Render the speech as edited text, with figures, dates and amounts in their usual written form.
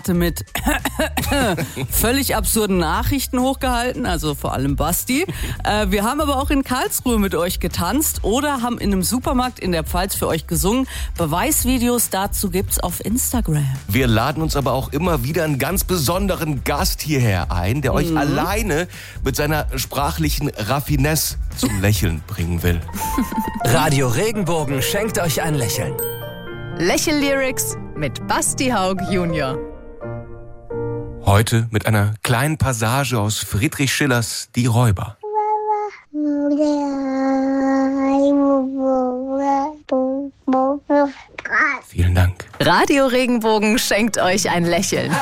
mit völlig absurden Nachrichten hochgehalten, also vor allem Basti. Wir haben aber auch in Karlsruhe mit euch getanzt oder haben in einem Supermarkt in der Pfalz für euch gesungen. Beweisvideos dazu gibt's auf Instagram. Wir laden uns aber auch immer wieder einen ganz besonderen Gast hierher ein, der euch alleine mit seiner sprachlichen Raffinesse zum Lächeln bringen will. Radio Regenbogen schenkt euch ein Lächeln. Lächel-Lyrics mit Basti Haug Junior. Heute mit einer kleinen Passage aus Friedrich Schillers Die Räuber. Vielen Dank. Radio Regenbogen schenkt euch ein Lächeln.